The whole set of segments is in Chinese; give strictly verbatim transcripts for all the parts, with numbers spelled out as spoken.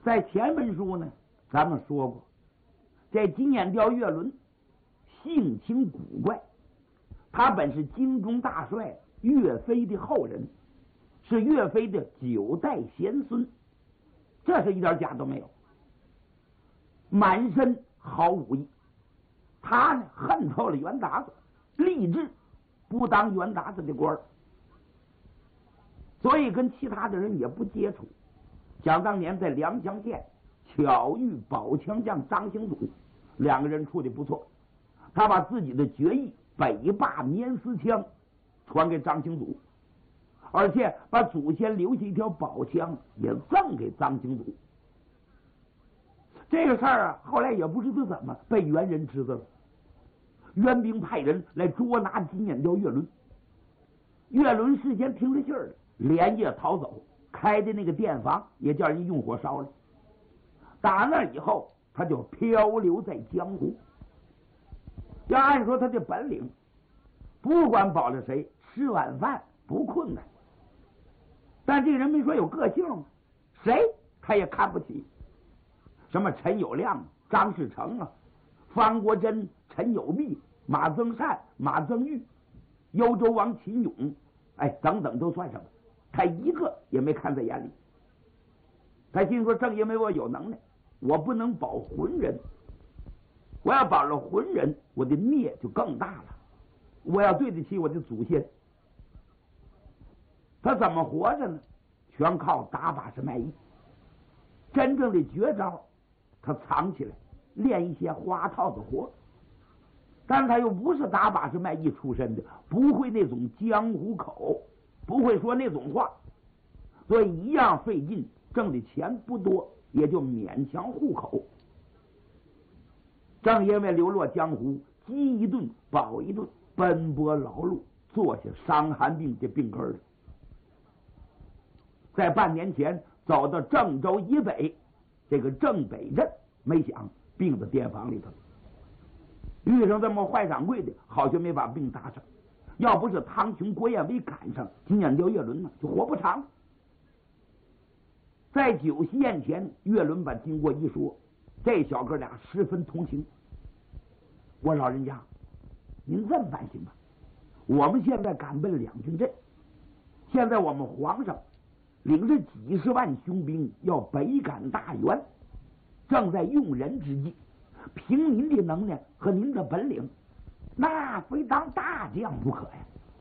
在前文书呢，咱们说过，这金眼雕岳伦性情古怪，他本是京中大帅岳飞的后人，是岳飞的九代贤孙，这是一点假都没有。满身好武艺，他呢恨透了袁达子，立志不当袁达子的官，所以跟其他的人也不接触。想当年在良乡县巧遇宝枪将张兴祖，两个人处的不错，他把自己的绝艺北霸绵丝枪传给张兴祖，而且把祖先留下一条宝枪也赠给张兴祖。这个事儿啊，后来也不知道怎么被袁人知道了。袁兵派人来捉拿金眼雕岳伦，岳伦事先听了信儿了，连夜逃走，开的那个店房也叫人用火烧了。打那以后，他就漂流在江湖。要按说他的本领，不管保了谁，吃晚饭不困难。但这个人没说有个性，谁他也看不起。什么陈友谅、张士诚啊，方国珍、陈友弼、马增善、马增玉、幽州王秦勇，哎，等等都算什么？他一个也没看在眼里。他心说，正因为我有能耐，我不能保浑人，我要保了浑人，我的孽就更大了。我要对得起我的祖先。他怎么活着呢？全靠打把式卖艺。真正的绝招，他藏起来，练一些花套的活。但是他又不是打把式卖艺出身的，不会那种江湖口，不会说那种话，所以一样费劲，挣的钱不多，也就勉强糊口。正因为流落江湖，饥一顿饱一顿，奔波劳碌，做下伤寒病的病根了。在半年前走到郑州以北这个郑北镇，没想病在店房里头，遇上这么坏掌柜的，好像没把病搭上。要不是汤琼、郭彦威赶上，金眼雕岳伦呢就活不长。在酒席宴前，岳伦把经过一说，这小哥俩十分同情。我老人家，您这么办行吗？我们现在赶奔两军阵，现在我们皇上领着几十万雄兵要北赶大元，正在用人之际，凭您的能耐和您的本领，那非当大将不可呀。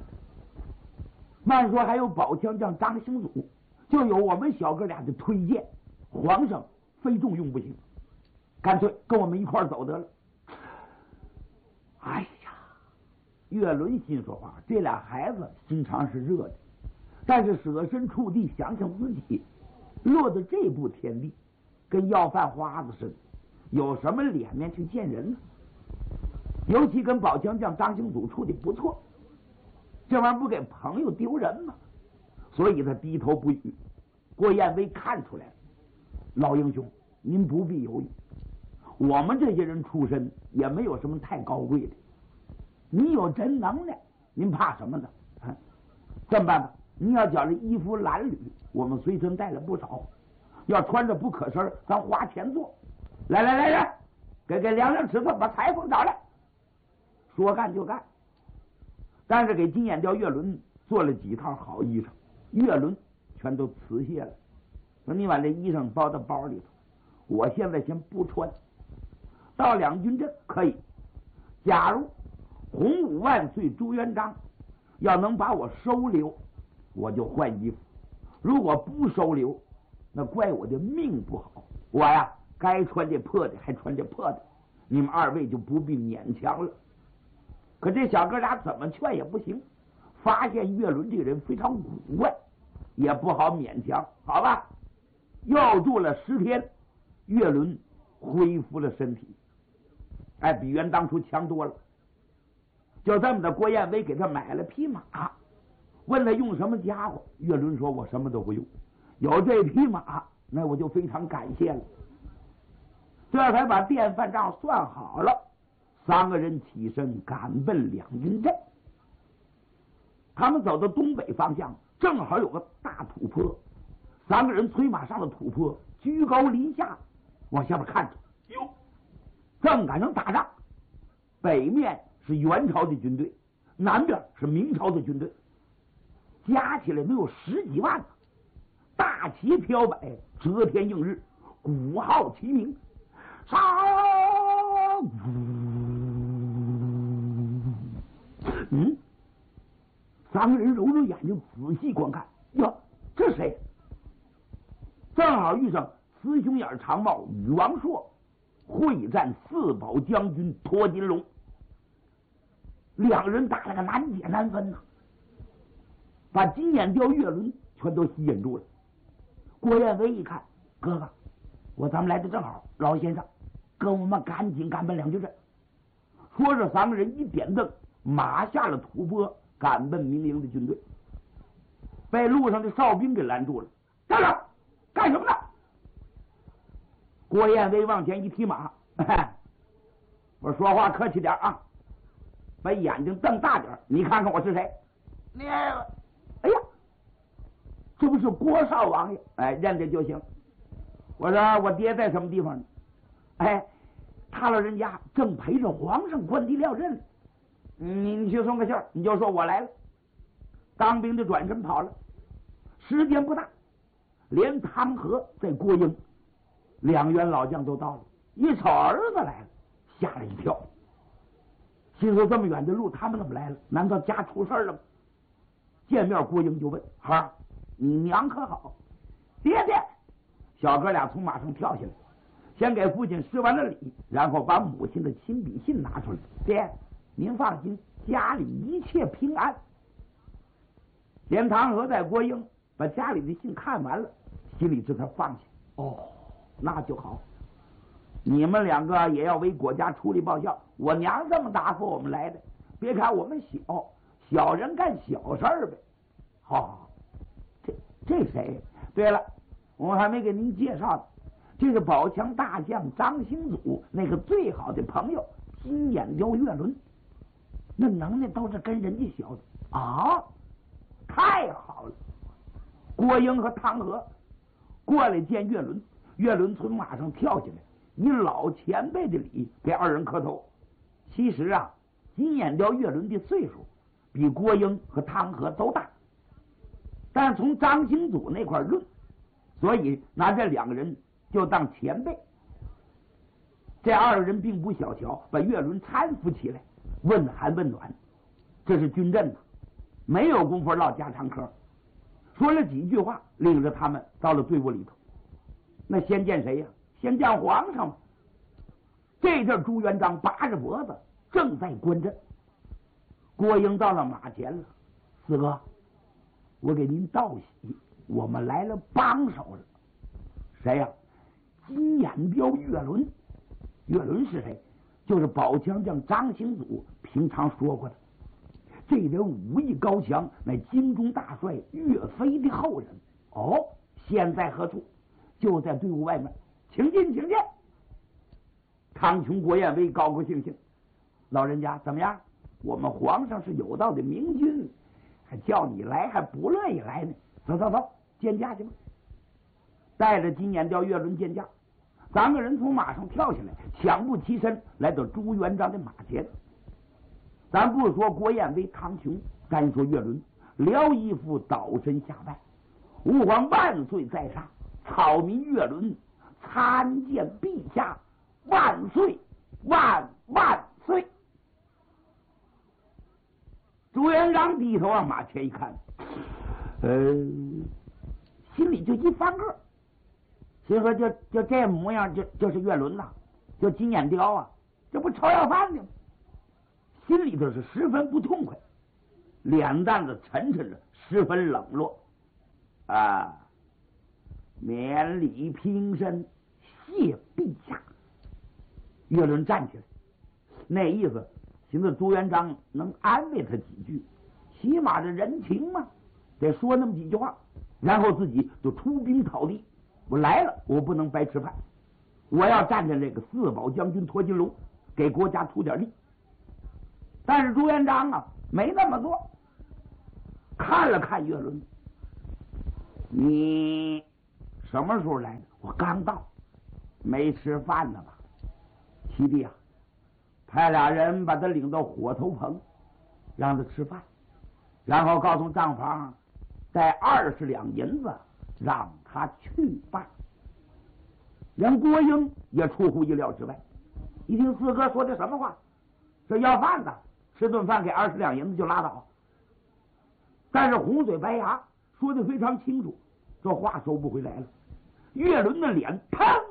慢说还有宝枪将张兴祖，就有我们小哥俩的推荐，皇上非重用不行，干脆跟我们一块走得了。哎呀，岳伦心说话，这俩孩子心肠是热的，但是舍身处地，想想自己落到这步田地，跟要饭花子似的，有什么脸面去见人呢？尤其跟宝枪将张兴祖处的不错，这玩意儿不给朋友丢人吗？所以他低头不语。郭彦威看出来了，老英雄，您不必犹豫，我们这些人出身也没有什么太高贵的，你有真能耐，您怕什么呢？啊，这么办吧，您要觉着衣服褴褛，我们随身带了不少，要穿着不可身，咱花钱做。来来来来，给给量量尺寸，把裁缝找来。说干就干，但是给金眼雕岳伦做了几套好衣裳，岳伦全都辞谢了，说你把这衣裳包到包里头，我现在先不穿，到两军阵可以。假如洪武万岁朱元璋要能把我收留，我就换衣服；如果不收留，那怪我的命不好，我呀该穿这破的还穿这破的，你们二位就不必勉强了。可这小哥俩怎么劝也不行，发现岳伦这个人非常古怪，也不好勉强，好吧。又住了十天，岳伦恢复了身体，哎，比原当初强多了。就这么的，郭彦威给他买了匹马，问他用什么家伙，岳伦说我什么都不用，有这匹马那我就非常感谢了。这才把电饭账算好了，三个人起身赶奔两军阵。他们走到东北方向，正好有个大土坡， 三个人催马上了土坡，居高临下往下边看着，哟，正赶上打仗。北面是元朝的军队，南边是明朝的军队，加起来能有十几万呢。大旗飘摆，遮天映日，鼓号齐鸣，杀！嗯，三个人揉揉眼睛，仔细观看，哟，这谁？正好遇上雌雄眼长帽禹王朔会战四宝将军托金龙，两人打了个难解难分呐、啊，把金眼雕月轮全都吸引住了。郭彦威一看，哥哥，我咱们来的正好，老先生，跟我们赶紧赶奔两军阵。说着，三个人一点灯，马下了吐蕃，赶奔明营的军队。被路上的哨兵给拦住了，站住！干什么呢？郭彦威往前一踢马，我说话客气点啊，把眼睛瞪大点，你看看我是谁？你，哎呀，这不是郭少王爷？哎，认得就行。我说我爹在什么地方呢？哎，他老人家正陪着皇上观地料阵。你你去送个信儿，你就说我来了。当兵的转身跑了，时间不大，连汤和在郭英两员老将都到了，一瞅儿子来了，吓了一跳，心说这么远的路他们怎么来了？难道家出事了吗？见面郭英就问：孩儿，你娘可好？爹爹！小哥俩从马上跳下来，先给父亲施完了礼，然后把母亲的亲笔信拿出来。爹，您放心，家里一切平安。连唐河在郭英把家里的信看完了，心里这才放下。哦，那就好。你们两个也要为国家出力报效。我娘这么答复我们来的，别看我们小，小人干小事儿呗。好，好，好，这这谁？对了，我还没给您介绍呢，这是宝强大将张兴祖那个最好的朋友金眼雕月轮，那能耐都是跟人家小的啊！太好了！郭英和汤和过来见月轮，月轮从马上跳下来，以老前辈的礼给二人磕头。其实啊，金眼雕月轮的岁数比郭英和汤和都大，但是从张兴祖那块论，所以拿这两个人就当前辈。这二个人并不小瞧，把月轮搀扶起来，问寒问暖。这是军阵呐，没有功夫唠家常嗑，说了几句话，领着他们到了队伍里头。那先见谁呀？先见皇上。这阵朱元璋拔着脖子正在观阵。郭英到了马前了，四哥，我给您道喜，我们来了帮手了。谁呀？金眼雕月轮。月轮是谁？就是宝强将张兴祖平常说过的。这人武艺高强，乃金中大帅岳飞的后人。哦，现在何处？就在队伍外面，请进，请进。康琼、郭彦威高高兴兴，老人家怎么样？我们皇上是有道的明君，还叫你来还不乐意来呢。走走走，见驾去吧。带着金眼雕月轮见驾，三个人从马上跳下来，抢步齐身来到朱元璋的马前。咱不说郭彦威、汤琼，单说月轮，撩衣服倒身下拜，吾皇万岁在上，草民月轮参见陛下，万岁万万岁。朱元璋低头往马前一看，呃，心里就一翻个，心说就就这模样，就就是月轮呐，就金眼雕啊，这不炒要饭的吗？心里头是十分不痛快，脸蛋子沉沉的，十分冷落啊！免礼平身，谢陛下。月轮站起来，那意思，寻思朱元璋能安慰他几句，起码这人情嘛，得说那么几句话，然后自己就出兵讨敌。我来了，我不能白吃饭，我要站在这个四宝将军托金龙，给国家出点力。但是朱元璋啊，没那么做，看了看月轮，你什么时候来的？我刚到，没吃饭呢吧？七弟啊，派俩人把他领到火头棚，让他吃饭，然后告诉账房带二十两银子让他去办。连郭英也出乎意料之外，一听四哥说的什么话，这要饭的，吃顿饭给二十两银子就拉倒。但是红嘴白牙说的非常清楚，这话收不回来了。岳伦的脸砰，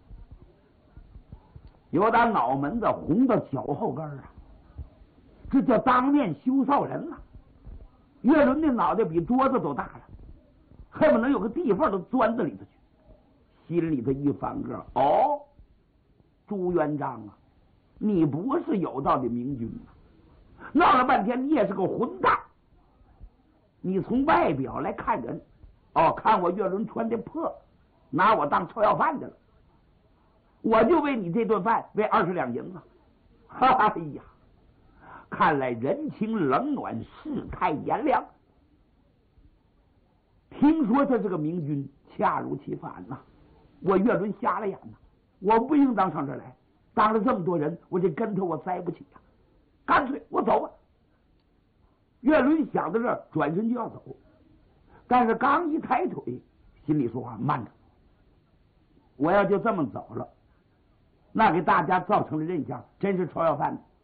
由打脑门子红到脚后跟啊！这叫当面羞臊人呐、啊！岳伦的脑袋比桌子都大了，恨不能有个地缝都钻到里头去。心里头一翻个，哦，朱元璋啊，你不是有道的明君啊！闹了半天你也是个混蛋！你从外表来看人，哦，看我岳伦穿的破，拿我当臭要饭的了。我就为你这顿饭为二十两银子，哎呀，看来人情冷暖，世态炎凉。听说他是个明君，恰如其反呐、啊。我岳伦瞎了眼呐、啊，我不应当上这儿来，当着这么多人，我这跟头我栽不起呀、啊，干脆我走吧。岳伦想到这儿，转身就要走，但是刚一抬腿，心里说话慢着，我要就这么走了，那给大家造成了印象，真是臭要饭的。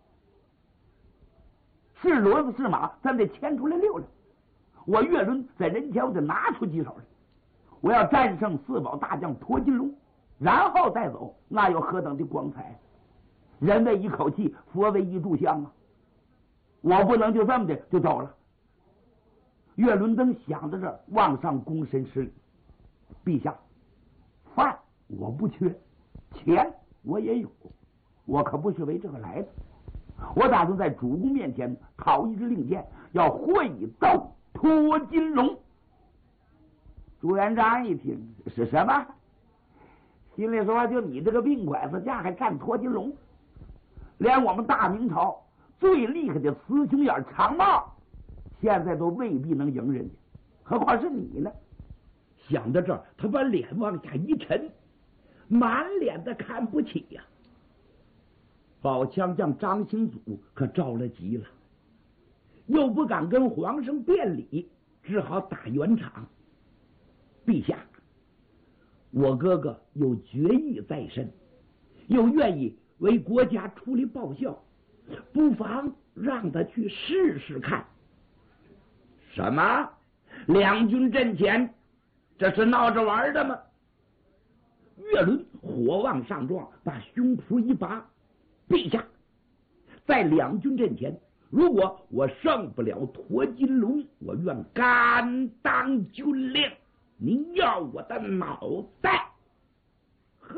是骡子是马，咱得牵出来溜溜。我岳伦在人前，我得拿出几手来。我要战胜四宝大将驼金龙，然后再走，那有何等的光彩！人为一口气，佛为一炷香啊！我不能就这么的就走了。岳伦登想到这儿，往上躬身施礼：“陛下，饭我不缺，钱我也有，我可不是为这个来的。我打算在主公面前讨一支令箭，要会斗驼金龙。”朱元璋一听是什么，心里说：就你这个病拐子架还干驼金龙？连我们大明朝最厉害的雌雄眼长帽，现在都未必能赢人家，何况是你呢？想到这儿，他把脸往下一沉，满脸的看不起呀、啊。宝枪将张兴祖可着了急了，又不敢跟皇上辩理，只好打圆场。陛下，我哥哥有决意在身，又愿意为国家出力报效，不妨让他去试试看。什么？两军阵前，这是闹着玩的吗？岳伦火往上撞，把胸脯一拔：陛下，在两军阵前，如果我胜不了驼金龙，我愿甘当军令。你要我的脑袋？呵，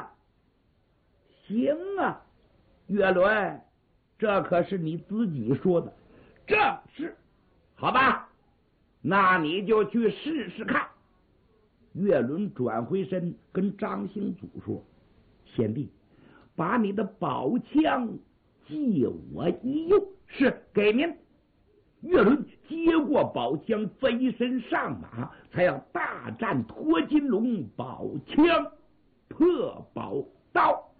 行啊，岳伦，这可是你自己说的。这是，好吧，那你就去试试看。岳伦转回身跟张兴祖说：贤弟，把你的宝枪借我一用。是，给您。岳伦接过宝枪，飞身上马，才要大战驼金龙。宝枪破宝刀。